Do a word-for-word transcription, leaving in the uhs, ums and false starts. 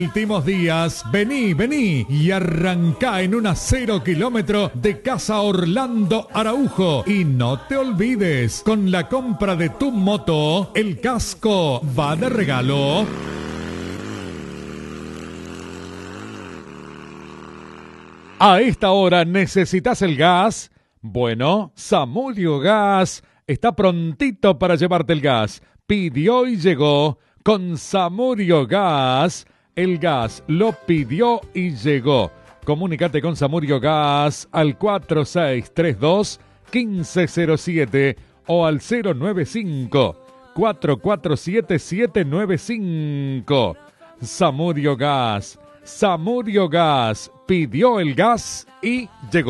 Últimos días, vení, vení y arrancá en una cero kilómetro de Casa Orlando Araujo. Y no te olvides, con la compra de tu moto, el casco va de regalo. A esta hora, ¿necesitas el gas? Bueno, Samudio Gas está prontito para llevarte el gas. Pidió y llegó con Samudio Gas. El gas lo pidió y llegó. Comunícate con Samudio Gas al cuatro seis tres dos, uno cinco cero siete o al cero nueve cinco, cuatro cuatro siete, siete nueve cinco. Samudio Gas. Samudio Gas pidió el gas y llegó.